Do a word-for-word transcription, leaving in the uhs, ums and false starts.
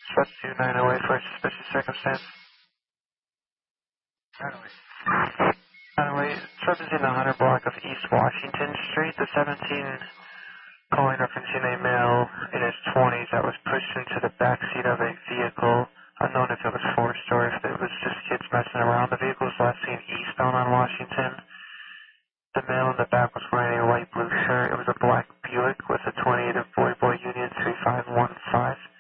Sub two nine oh eight for suspicious circumstance. nine oh eight. nine oh eight, sub is in the one hundred block of East Washington Street. The seventeen calling referencing a male in his twenties that was pushed into the backseat of a vehicle. Unknown if it was forced or if it was just kids messing around. The vehicle was last seen eastbound on Washington. The male in the back was wearing a light blue shirt. It was a black Buick with a twenty-eight of Boy Boy Union three five one five.